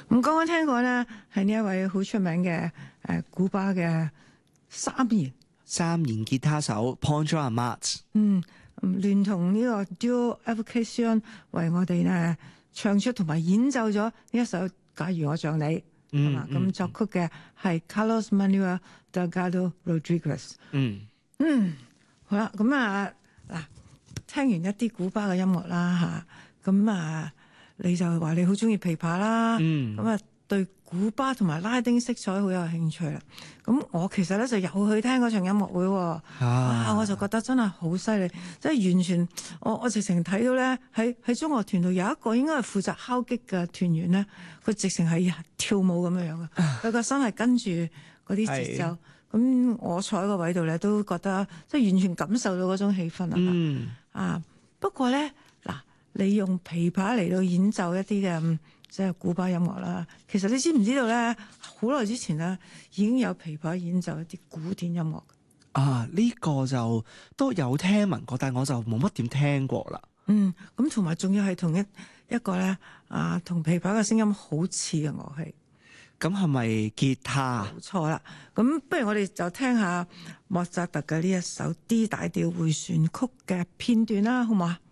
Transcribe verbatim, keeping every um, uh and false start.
咁剛剛聽過咧，係呢一位好出名嘅誒古巴嘅三弦三弦吉他手 Poncho Amat， 嗯，聯同呢個 Duo Evocation 為我哋咧唱出同埋演奏咗呢一首《假如我像你》，係嘛？咁作曲嘅係 Carlos Manuel Delgado Rodriguez。 嗯嗯，好啦，咁啊嗱，聽完一啲古巴嘅音樂啦嚇，咁啊你就話你好中意琵琶啦，咁啊、嗯、對古巴同埋拉丁色彩好有興趣啦。咁我其實咧就有去聽嗰場音樂會喎，啊，啊我就覺得真係好犀利，即係完全我我直情睇到咧喺喺中樂團度有一個應該係負責敲擊嘅團員咧，佢直情係跳舞咁樣樣嘅，佢個身係跟住嗰啲節奏。咁我坐喺個位度咧，都覺得即係完全感受到嗰種氣氛啊！嗯、啊，不過咧嗱，你用琵琶嚟到演奏一啲嘅即係古巴音樂啦，其實你知唔知道咧？好耐之前咧已經有琵琶演奏一啲古典音樂啊！呢、這個就都有聽聞過，但係我就冇乜點聽過啦。 嗯，咁同埋仲要係同一一個咧啊，同琵琶嘅聲音好似嘅樂器。 咁係咪吉他？ 冇錯啦，咁不如我哋就聽下莫扎特嘅呢一首 D 大調回旋曲嘅片段啦，好唔好啊？